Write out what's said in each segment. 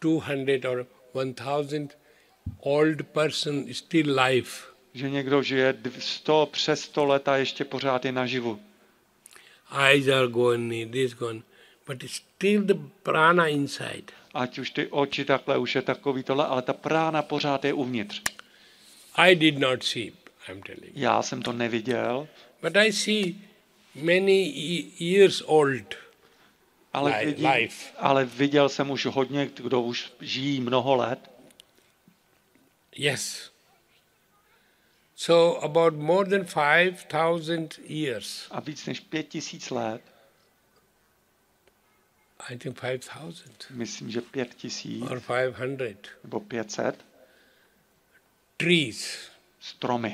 200 or 1000 old person still alive. Že někdo žije 100 přes 100 let a ještě pořád je naživu. Eyes are gone, this gone, but still the prana inside. Ať už ty oči takhle, už je takový tohle, ale ta prána pořád je uvnitř. I did not see, I'm telling you. Já jsem to neviděl, But I see many years old life. Ale viděl jsem už hodně, kdo už žijí mnoho let. Yes. So about more than 5,000 years. A víc než 5000 let. I think 5,000. Myslím, že 5000. Or 500. Nebo 500. Trees. Stromy.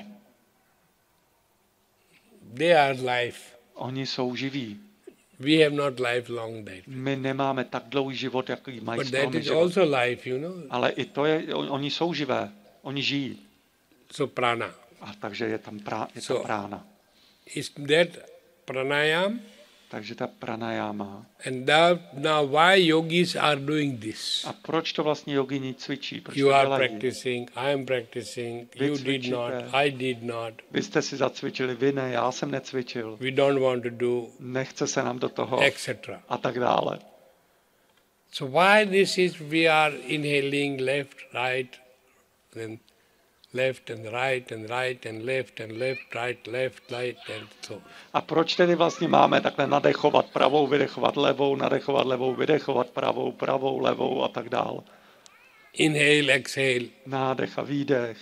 They are life. Oni jsou živí. We have not life long that. My nemáme tak dlouhý život, jaký mají But that stromy is život. also life, you know. Ale i to je, oni jsou živé. Oni žijí. So prana. A takže je tam ta prána. Is that pranayam? Takže ta pranayama. And now why yogis are doing this? A proč to vlastně jogini cvičí? Proč You to are dělají? practicing, I am practicing, Vy you did not, cvičíte. I did not. Vy jste si zacvičili, vy ne, já jsem necvičil. We don't want to do, Nechce se nám do toho etc. a tak dále. So why this is we are inhaling left, right, then left and right and right and left, right and so. A proč tedy vlastně máme takhle nadechovat pravou, vydechovat levou, vydechovat pravou, levou a tak dále. Inhale, exhale, Nádech a výdech,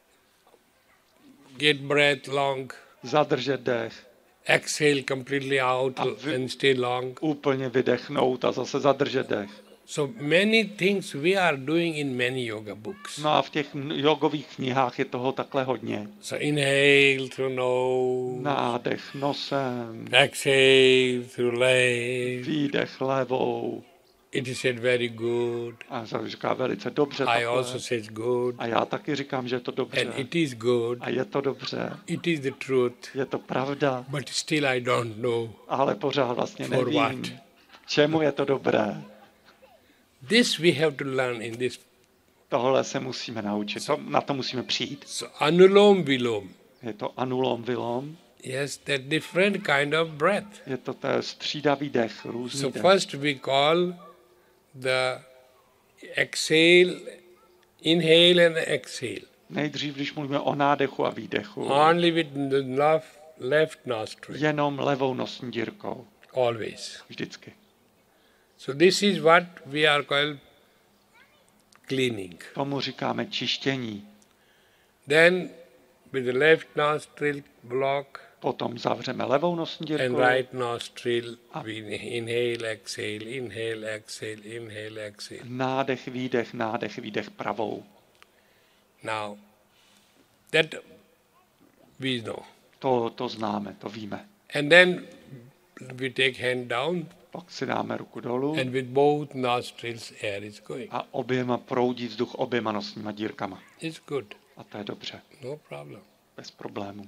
get breath long, zadržet dech, exhale completely out and stay long. úplně vydechnout a zase zadržet dech. So many things we are doing in many yoga books. No a v těch jogových knihách je toho takhle hodně. So inhale through nose, Nádech nosem, exhale through leg. výdech levou. It is said very good. A říká velice dobře I takhle. also says good. A já taky říkám, že je to dobře. And it is good. A je to dobře. It is the truth. Je to pravda. But still I don't know. Ale pořád vlastně For nevím, what? čemu je to dobré. This we have to learn in this. Tohle se musíme naučit. Na to musíme přijít. So anulom vilom. Je to anulom vilom. Yes, that different kind of breath. Je to střídavý dech, různý So dech. first we call the exhale, inhale and exhale. Nejdřív, když mluvíme o nádechu a výdechu, Only with the left nostril. jenom levou nosní dírkou. Always. Vždycky. So this is what we are called cleaning. Tomu říkáme čištění. Then with the left nostril block Potom zavřeme levou nosní and dírkou right nostril we inhale, exhale, inhale, exhale, inhale, exhale. nádech, výdech pravou. Now, that we know. To známe, to víme. And then we take hand down Pak si dáme ruku dolů and with both nostrils air is going. a oběma proudí vzduch oběma nosníma dírkama. It's good. A to je dobře, No problem. bez problémů.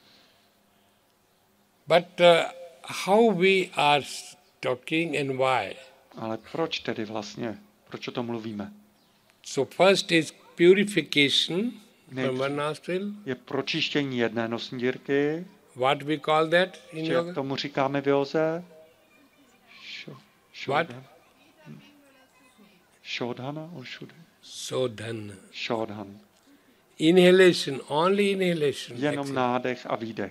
But how we are talking and why? Ale proč tedy vlastně, proč o tom mluvíme? So first is purification from one nostril. Je pročištění jedné nosní dírky. What we call that in Jak yoga? tomu říkáme v józe? What? Shodhana or Sodhana. Shodhan. Inhalation, only inhalation. Jenom exhale. nádech a výdech.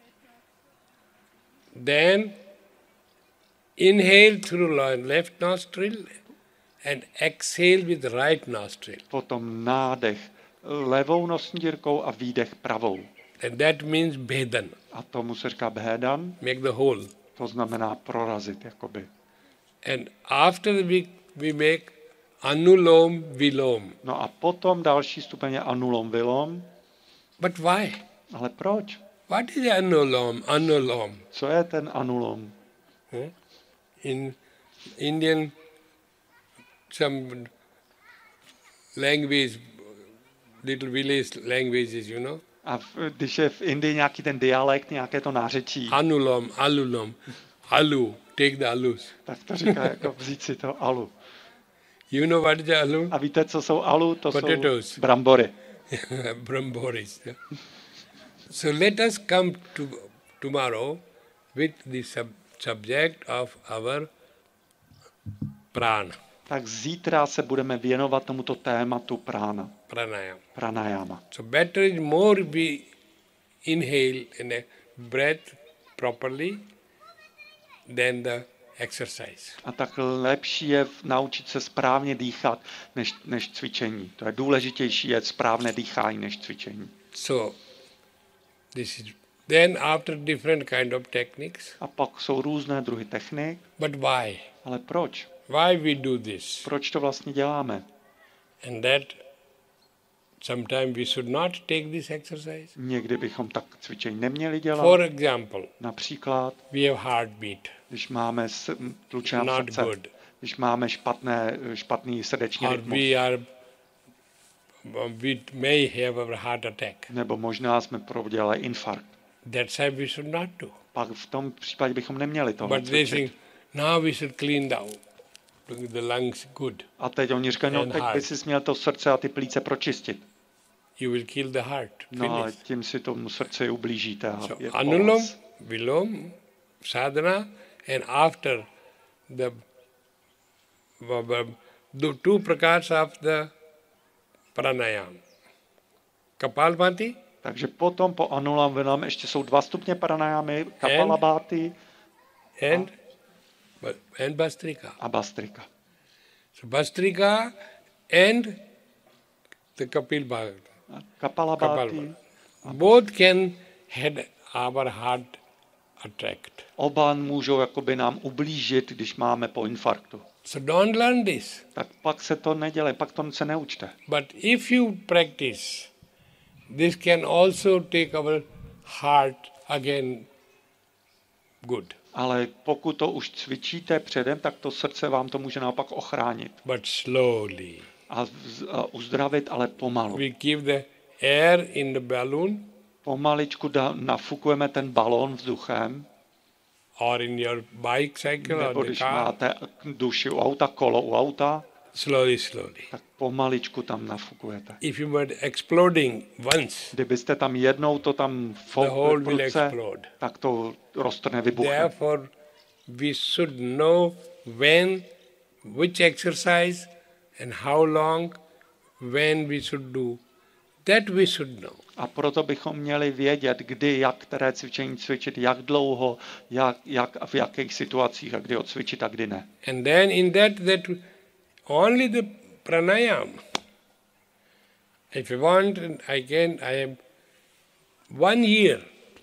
Then inhale through left nostril and exhale with right nostril. Potom nádech levou nosní dírkou a výdech pravou. And that means bhedan, A tomu se říká bhédan, make the hole. to znamená prorazit, jakoby. And after we make anulom vilom. No a potom další stupeň je anulom vilom. But why? Ale proč? What is anulom? Anulom. Co je ten anulom? In Indian, some language, little village languages, you know. A když je v Indii nějaký ten dialekt, nějaké to nářečí, Anulom, alulom, alu, take the alus. tak to říká jako vzít si to alu. You know what is alu? A víte, co jsou alu? To Potatoes. jsou brambory. Brahmoris. Yeah. So let us come to tomorrow with the subject of our prana, Tak zítra se budeme věnovat tomuto tématu pranayama. pranayama. So better is more we inhale in a breath properly than the exercise. A tak lepší je naučit se správně dýchat než cvičení. To je důležitější, je správné dýchání než cvičení. So this is then after different kind of techniques. A pak jsou různé druhy technik. But why? Ale proč? Why we do this? Proč to vlastně děláme? And that sometimes we should not take this exercise. Někdy bychom tak cvičení neměli dělat. For example, Například, we have heartbeat. když máme tlučená Not srdce, good. když máme špatný srdeční Or rytmus, we may have a heart attack. nebo možná jsme prodělali infarkt. That's why we should not do. Pak v tom případě bychom neměli tohle But they cvičit. think, now we should clean down the lungs good. A teď oni říkají, no And teď by heart. si měl to srdce a ty plíce pročistit. You will kill the heart. No ale Finish. tím si tomu srdci ublížíte. A So je to Anulom, konec. Vilom, Sadhana, and after the two prakars of the pranayama. Kapalbhati Takže potom po Anulam Vilam ještě jsou 2 stupně pranajámy, Kapalabhati and Bastrika. a Bastrika. So Bastrika and the Kapalbhati. Kapalabhati. Both can head our heart attack. Oba můžou jakoby nám ublížit, když máme po infarktu. So don't learn this. Tak pak se to nedělej, pak to se neučte. But if you practice, this can also take our heart again good. Ale pokud to už cvičíte předem, tak to srdce vám to může naopak ochránit. But slowly. A uzdravit, ale pomalu. We keep the air in the balloon Pomaličku nafukujeme ten balón vzduchem, or in your bike cycle nebo or the když car. máte duši u auta, kolo u auta, Slowly. tak pomaličku tam nafukujete. If you were exploding once, Kdybyste tam jednou to tam the whole will prudce, explode. tak to roztrhne, vybuchne. Therefore, we should know when, which exercise and how long, when we should do. That we should know. A proto bychom měli vědět, kdy, jak které cvičení cvičit, jak dlouho, jak v jakých situacích a kdy ho cvičit a kdy ne. And then in that only the pranayama. If you want, I am 1 year,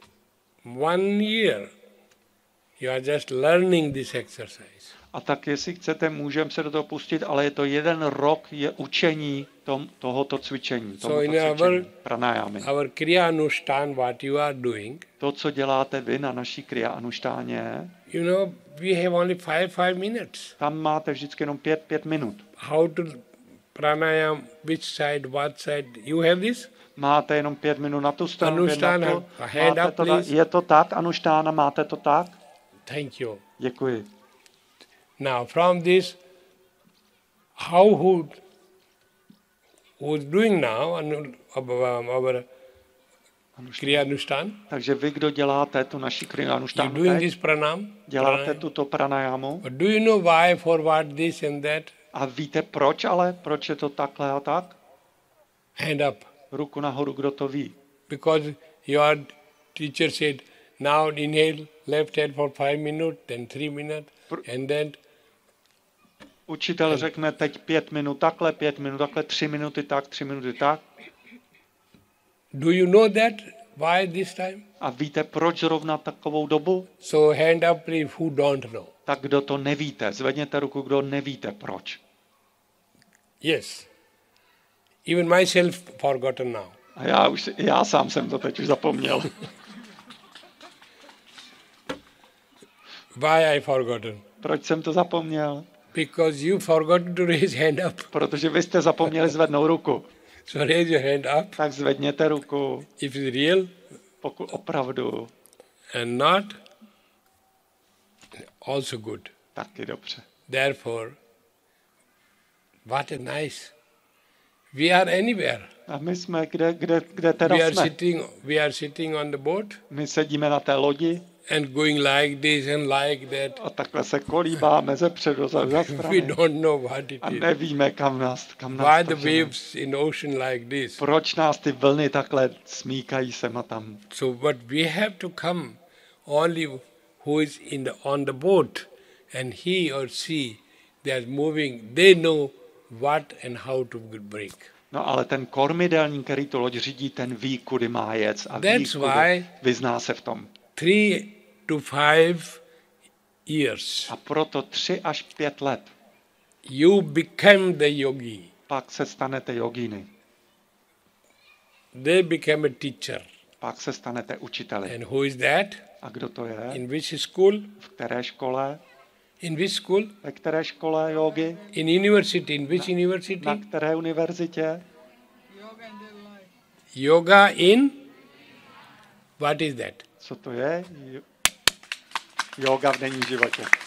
you are just learning this exercise. A tak jestli chcete, můžeme se do toho pustit, ale je to 1 rok je učení tohoto cvičení, pranajámy. Our Kriya Anushthan, what you are doing, To, co děláte vy na naší Kriya Anuštáně, you know, we have only 5 minutes. tam máte vždycky jenom 5 minut. How to pranayam, which side, what side, you have this? Máte jenom 5 minut na tu stranu. Anuštána, hand up, please. Je to tak, Anuštána, máte to tak? Thank you. Děkuji. Now, from this, who is doing now our Kriya Anushthan? Takže vy, kdo děláte tu naši Kriya You Anuštánu doing teď, this pranam? děláte tuto pranajámu But do you know why, for what, this and that? a víte proč ale? Proč je to takhle a tak? Hand up. Ruku nahoru, kdo to ví? Because your teacher said, now inhale left hand for 5 minutes, then 3 minutes, and then Učitel řekne teď 5 minut takhle, 3 minuty tak, 3 minuty tak. do you know that? Why this time? A víte, proč zrovna takovou dobu? So hand up please who don't know. Tak kdo to nevíte, zvedněte ruku, kdo nevíte proč. Yes. Even myself forgotten now. A já sám jsem to teď už zapomněl. Why I forgotten? Proč jsem to zapomněl? Because you forgot to raise hand up. Protože vy jste zapomněli zvednout ruku. So raise your hand up. Tak zvedněte ruku, If it's real pokud opravdu, and not, also good. taky dobře. Therefore, What a nice. We are anywhere. A my jsme kde teda jsme? We are sitting on the boat My sedíme na té lodi and going like this and like that. a takhle se kolíbáme ze předu, za We strany. don't know what it A is. nevíme, kam nás Why the to žene. waves in ocean like this? Proč nás ty vlny takhle smíkají sem a tam? So, but we have to come only who is on the boat, and he or she, they are moving, they know what and how to break. No ale ten kormidelník, který tu loď řídí, ten ví, kudy má jet a ví, That's why vyzná se v tom. 3 to 5 years, A proto 3 až 5 let you become the yogi. pak se stanete jogíny, They become a teacher. pak se stanete učiteli. And who is that? A kdo to je? In which school? V které škole? In which school? Ve které škole jogy? In university. In which university? Na které univerzitě? Yoga in? What is that? Co to je? Yoga v denním životě.